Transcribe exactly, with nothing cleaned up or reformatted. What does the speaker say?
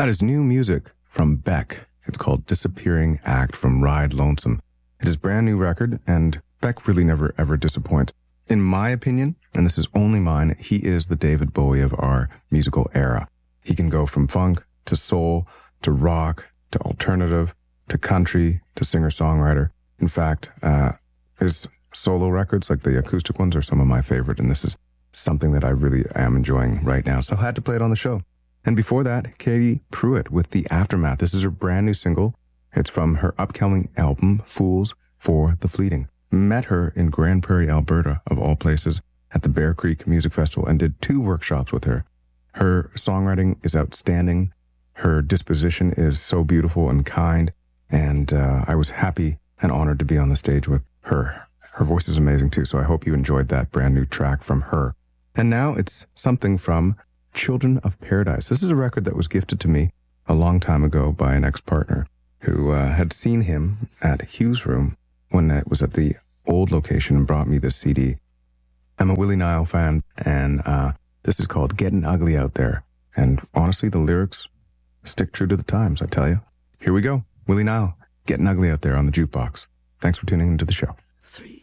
That is new music from Beck. It's called Disappearing Act from Ride Lonesome. It is a brand new record, and Beck really never ever disappoints. In my opinion, and this is only mine, he is the David Bowie of our musical era. He can go from funk to soul to rock to alternative to country to singer-songwriter. In fact, uh, his solo records, like the acoustic ones, are some of my favorite, and this is something that I really am enjoying right now, so I had to play it on the show. And before that, Katie Pruitt with The Aftermath. This is her brand new single. It's from her upcoming album, Fools for the Fleeting. Met her in Grand Prairie, Alberta, of all places, at the Bear Creek Music Festival and did two workshops with her. Her songwriting is outstanding. Her disposition is so beautiful and kind, and uh, I was happy and honored to be on the stage with her. Her voice is amazing too, so I hope you enjoyed that brand new track from her. And now it's something from Children of Paradise. This is a record that was gifted to me a long time ago by an ex-partner who uh, had seen him at Hughes Room when it was at the old location and brought me this C D. I'm a Willie Nile fan, and uh, this is called Getting Ugly Out There. And honestly, the lyrics stick true to the times, I tell you. Here we go. Willie Nile, Getting Ugly Out There on the Jukebox. Thanks for tuning into the show. Three.